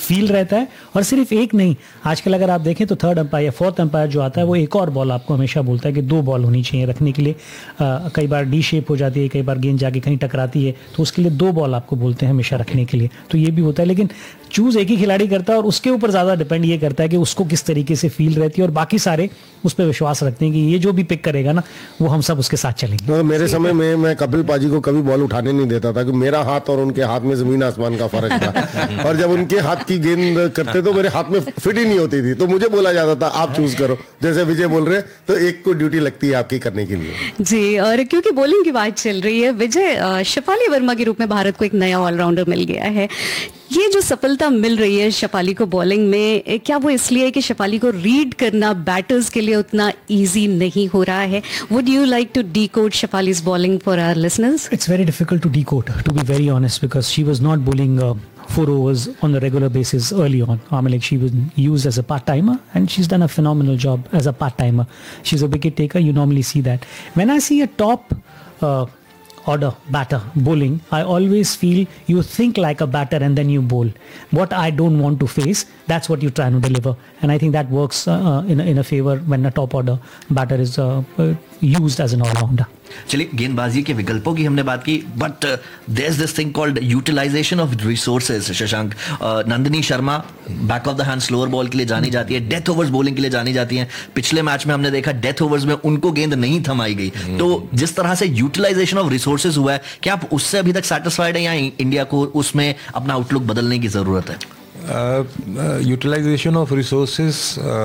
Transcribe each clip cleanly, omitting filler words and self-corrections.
Feel रहता है। और सिर्फ एक नहीं, आजकल अगर आप देखें तो थर्ड अंपायर या फोर्थ अंपायर जो आता है वो एक और बॉल आपको हमेशा बोलता है कि 2 बॉल होनी चाहिए रखने के लिए। कई बार डी शेप हो जाती है, कई बार गेंद जाके कहीं टकराती है, तो उसके लिए 2 बॉल आपको बोलते हैं हमेशा रखने के लिए। तो ये भी होता है, लेकिन चूज एक ही खिलाड़ी करता है और उसके ऊपर ज्यादा डिपेंड ये करता है कि उसको किस तरीके से फील रहती है, और बाकी सारे उस पर विश्वास रखते हैं कि ये जो भी पिक करेगा ना वो हम सब उसके साथ चलेंगे। तो मेरे समय में मैं कपिल पाजी को कभी बॉल उठाने नहीं देता था कि मेरा हाथ और उनके हाथ में जमीन आसमान का फर्क था। और जब उनके हाथ की गेंद करते तो मेरे हाथ में फिट ही नहीं होती थी, तो मुझे बोला जाता था आप चूज करो, जैसे विजय बोल रहे तो एक को ड्यूटी लगती है आपकी करने के लिए। जी, और क्योंकि बॉलिंग की बात चल रही है, विजय, शेफाली वर्मा के रूप में भारत को एक नया ऑलराउंडर मिल गया है। ये जो सफलता मिल रही है शेफाली को बॉलिंग में, क्या वो इसलिए है कि शेफाली को रीड करना बैटर्स के लिए उतना इजी नहीं हो रहा है? Would you like to decode Shefali's bowling for our listeners? It's very difficult to decode, to be very honest, because she was not bowling 4 overs on a regular basis early on. I mean, like, she was used as a part-timer, and she's done a phenomenal job as a part-timer. She's a wicket taker. You normally see that. When I see a top order batter bowling, I always feel you think like a batter and then you bowl. What I don't want to face, that's what you try to deliver. And I think that works in a favor when a top order batter is used as an all-rounder. चलिए, गेंदबाजी के विकल्पों की हमने बात की, but there is this thing called utilisation of resources. Shashank, Nandini Sharma back of the hand slower ball के लिए जानी जाती है, डेथ ओवर्स बॉलिंग के लिए जानी जाती हैं। पिछले मैच में हमने देखा डेथ ओवर्स में उनको गेंद नहीं थमाई गई। तो जिस तरह से यूटिलाइजेशन ऑफ रिसोर्सेज हुआ है, क्या आप उससे अभी तक सेटिस्फाइड हैं या इंडिया को उसमें अपना आउटलुक बदलने की जरूरत है? Utilization of resources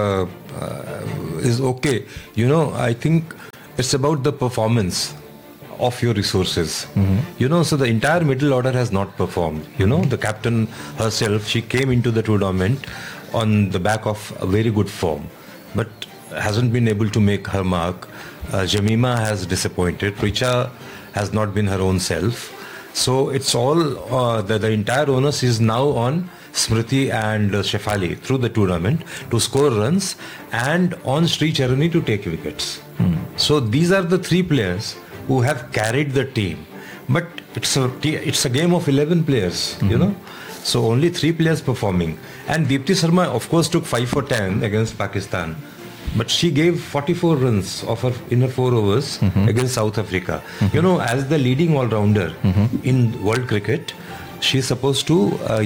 is okay. You know, I think it's about the performance of your resources. You know, so the entire middle order has not performed. You know, the captain herself, she came into the tournament on the back of a very good form, but hasn't been able to make her mark. Jemima has disappointed. Richa has not been her own self. So it's all the entire onus is now on Smriti and Shefali through the tournament to score runs and on Sri Charani to take wickets. So these are the 3 players who have carried the team. But it's a game of 11 players, you know. So only 3 players performing. And Deepti Sharma of course took 5 for 10 against Pakistan. But she gave 44 runs in her 4 overs against South Africa. You know, as the leading all-rounder in world cricket, she's supposed to,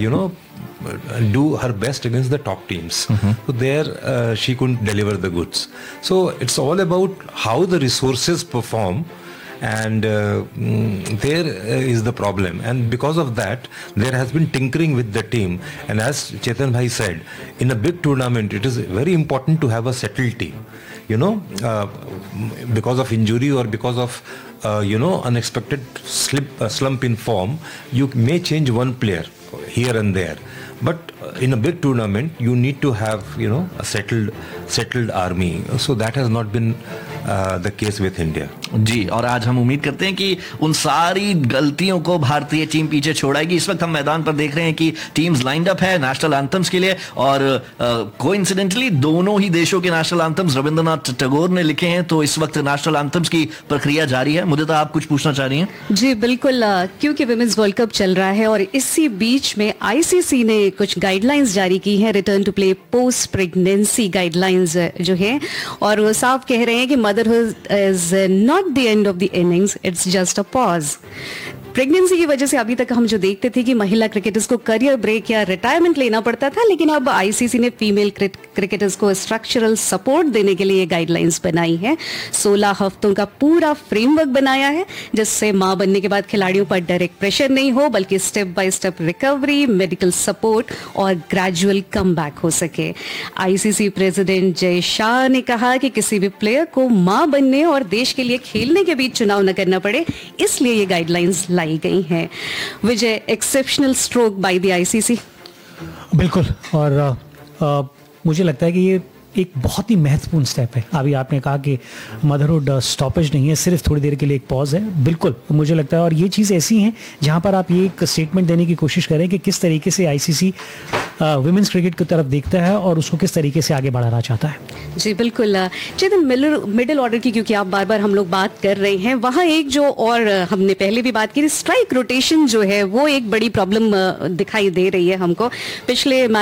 do her best against the top teams. So there she couldn't deliver the goods. So it's all about how the resources perform, and there is the problem. And because of that, there has been tinkering with the team. And as Chetan Bhai said, in a big tournament, it is very important to have a settled team. You know, because of injury or because of unexpected slump in form, you may change one player here and there. But in a big tournament, you need to have, a settled army. So that has not been the case with India. जी, और आज हम उम्मीद करते हैं कि उन सारी गलतियों को भारतीय टीम पीछे छोड़ाएगी। इस वक्त हम मैदान पर देख रहे हैं कि टीम्स लाइंड अप है नेशनल एंथम्स के लिए, और कोइंसिडेंटली दोनों ही देशों के नेशनल एंथम्स रविंद्रनाथ टैगोर ने लिखे हैं। तो इस वक्त नेशनल एंथम्स की प्रक्रिया जारी है। मुझे तो आप कुछ पूछना चाह रही हैं? जी बिल्कुल, क्योंकि विमेंस वर्ल्ड कप चल रहा है और इसी बीच में आईसीसी ने कुछ गाइडलाइंस जारी की हैं, return to play post pregnancy guidelines जो है, और वो साफ कह रहे हैं कि motherhood is not the end of the innings, it's just a pause. Pregnancy की वजह से अभी तक हम जो देखते थे कि महिला क्रिकेटर्स को करियर ब्रेक या रिटायरमेंट लेना पड़ता था, लेकिन अब आईसीसी ने फीमेल क्रिकेटर्स को स्ट्रक्चरल सपोर्ट देने के लिए गाइडलाइंस बनाई है। 16 हफ्तों का पूरा फ्रेमवर्क बनाया है, जिससे मां बनने के बाद खिलाड़ियों पर डायरेक्ट प्रेशर नहीं हो, बल्कि step by step recovery, medical support और ग्रेजुअल कमबैक हो सके। आईसीसी प्रेसिडेंट जय शाह ने कहा कि किसी भी प्लेयर को मां बनने और देश के लिए खेलने के बीच चुनाव न करना पड़े, इसलिए ये गाइडलाइंस लाई गई हैं। विजय, exceptional stroke by the ICC. बिल्कुल, और मुझे लगता है कि ये एक बहुत ही महत्वपूर्ण स्टेप है। अभी आपने कहा कि मदरहुड स्टॉपेज नहीं है, सिर्फ थोड़ी देर के लिए एक पॉज है। बिल्कुल मुझे लगता है, और ये चीज़ ऐसी है जहां पर आप ये एक स्टेटमेंट देने की कोशिश करें कि किस तरीके से आईसीसी वुमेन्स क्रिकेट की तरफ देखता है और उसको किस तरीके से आगे बढ़ाना चाहता है। जी बिल्कुल, चेतन, मिडिल ऑर्डर की क्योंकि आप बार बार हम लोग बात कर रहे हैं, वहाँ एक जो, और हमने पहले भी बात की, स्ट्राइक रोटेशन जो है वो एक बड़ी प्रॉब्लम दिखाई दे रही है हमको। पिछले